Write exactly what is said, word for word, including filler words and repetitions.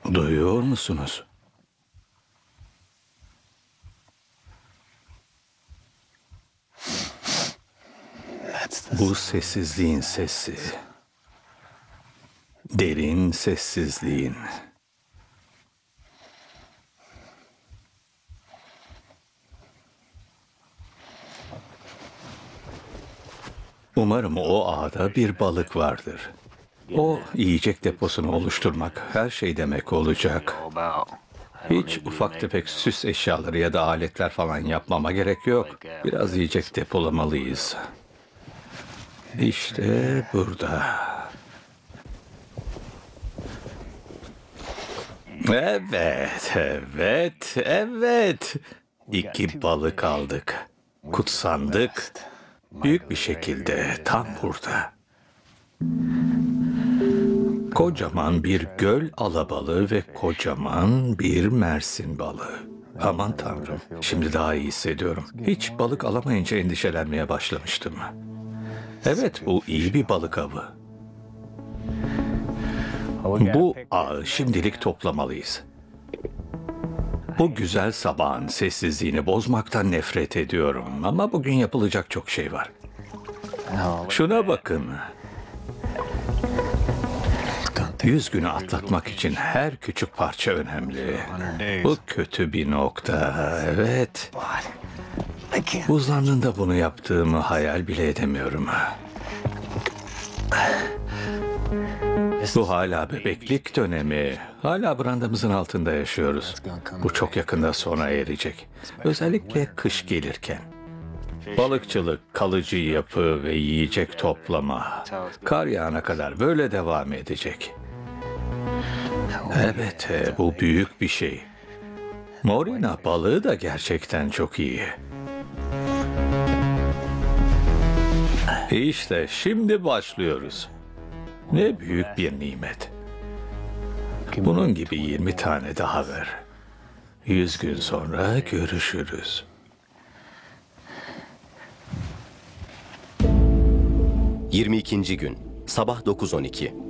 Duyuyor musunuz? Bu sessizliğin sesi. Derin sessizliğin. Umarım o ağda bir balık vardır. O yiyecek deposunu oluşturmak her şey demek olacak. Hiç ufak tefek süs eşyaları ya da aletler falan yapmama gerek yok. Biraz yiyecek depolamalıyız. İşte burada. Evet, evet, evet. İki balık aldık. Kutsandık. Büyük bir şekilde tam burada. Kocaman bir göl alabalığı ve kocaman bir mersin balığı. Aman tanrım, şimdi daha iyi hissediyorum. Hiç balık alamayınca endişelenmeye başlamıştım. Evet, bu iyi bir balık avı. Bu ağı şimdilik toplamalıyız. Bu güzel sabahın sessizliğini bozmaktan nefret ediyorum. Ama bugün yapılacak çok şey var. Şuna bakın. Yüz günü atlatmak için her küçük parça önemli. Bu kötü bir nokta, evet. Buzlandığında bunu yaptığımı hayal bile edemiyorum. Bu hala bebeklik dönemi. Hala brandamızın altında yaşıyoruz. Bu çok yakında sona erecek. Özellikle kış gelirken. Balıkçılık, kalıcı yapı ve yiyecek toplama. Kar yağana kadar böyle devam edecek. Evet, bu büyük bir şey. Morina balığı da gerçekten çok iyi. İşte şimdi başlıyoruz. Ne büyük bir nimet. Bunun gibi yirmi tane daha ver. Yüz gün sonra görüşürüz. yirmi ikinci gün, sabah dokuz on iki.